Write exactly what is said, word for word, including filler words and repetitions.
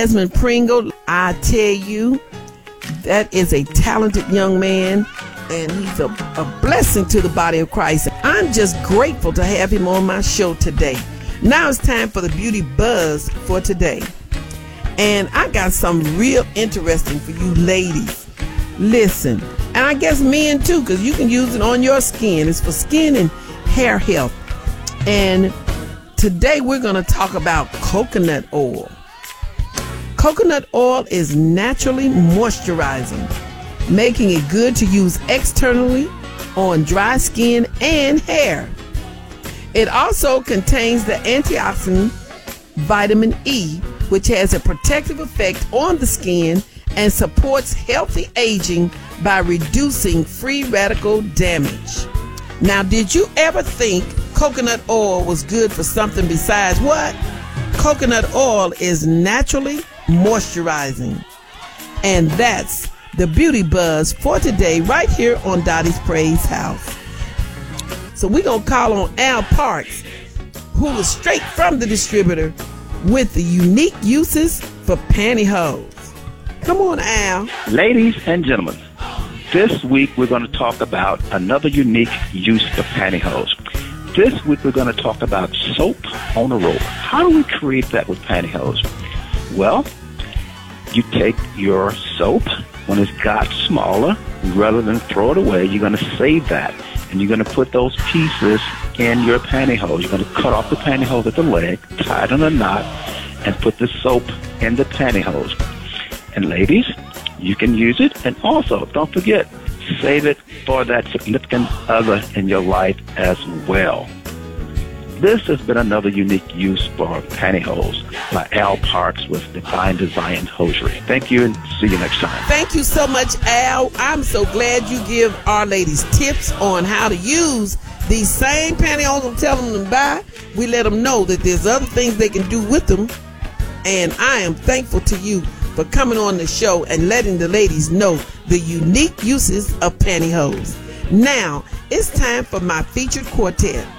Desmond Pringle, I tell you, that is a talented young man, and he's a, a blessing to the body of Christ. I'm just grateful to have him on my show today. Now it's time for the beauty buzz for today. And I got something real interesting for you ladies. Listen, and I guess men too, because you can use it on your skin. It's for skin and hair health. And today we're going to talk about coconut oil. Coconut oil is naturally moisturizing, making it good to use externally on dry skin and hair. It also contains the antioxidant vitamin E, which has a protective effect on the skin and supports healthy aging by reducing free radical damage. Now, did you ever think coconut oil was good for something besides what? Coconut oil is naturally moisturizing. And that's the beauty buzz for today right here on Dottie's Praise House. So we're going to call on Al Parks, who was straight from the distributor with the unique uses for pantyhose. Come on, Al. Ladies and gentlemen, this week we're going to talk about another unique use for pantyhose. This week we're going to talk about soap on a rope. How do we create that with pantyhose? Well, you take your soap when it's got smaller, rather than throw it away, you're going to save that. And you're going to put those pieces in your pantyhose. You're going to cut off the pantyhose at the leg, tie it in a knot, and put the soap in the pantyhose. And ladies, you can use it. And also, don't forget, save it for that significant other in your life as well. This has been another unique use for pantyhose by Al Parks with Divine Design Hosiery. Thank you, and see you next time. Thank you so much, Al. I'm so glad you give our ladies tips on how to use these same pantyhose I'm telling them to buy. We let them know that there's other things they can do with them. And I am thankful to you for coming on the show and letting the ladies know the unique uses of pantyhose. Now, it's time for my featured quartet.